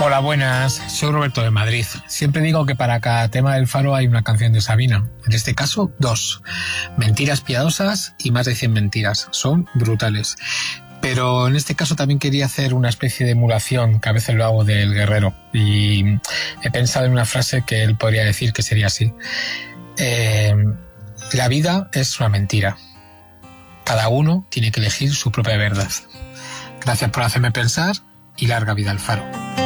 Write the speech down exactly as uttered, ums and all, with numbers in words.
Hola, buenas. Soy Roberto de Madrid. Siempre digo que para cada tema del Faro hay una canción de Sabina. En este caso, dos. Mentiras piadosas y más de cien mentiras. Son brutales. Pero en este caso también quería hacer una especie de emulación, que a veces lo hago, del Guerrero. Y he pensado en una frase que él podría decir que sería así. Eh, la vida es una mentira. Cada uno tiene que elegir su propia verdad. Gracias por hacerme pensar y larga vida al Faro.